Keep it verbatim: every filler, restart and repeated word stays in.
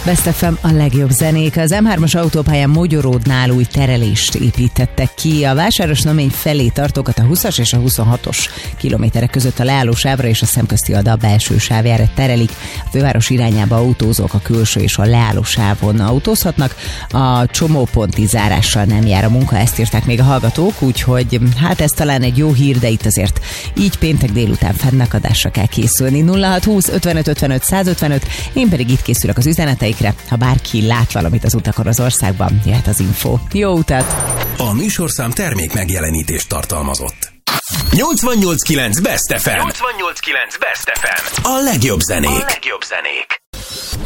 Best ef em, a legjobb zenék. Az em hármas autópályán Mogyoródnál új terelést építettek ki. A Vásárosnamény felé tartókat a húszas és a huszonhatos kilométerek között a leállósávra és a szemközti Ada belső sávjára terelik. A főváros irányába autózók a külső és a leállósávon autózhatnak. A csomóponti zárással nem jár a munka, ezt írták még a hallgatók, úgyhogy hát ez talán egy jó hír, de itt azért így péntek délután fennakadásra kell készülni. nulla hat húsz ötvenöt ötvenöt százötvenöt, én pedig itt készülök az üzeneteikre. Ha bárki lát valamit az utakon az országban, jöhet az info. Jó utat! A műsorszám termék megjelenítést tartalmazott. nyolcvannyolc kilenc Best ef em. nyolcvannyolc kilenc Best ef em. A legjobb zenék. A legjobb zenék.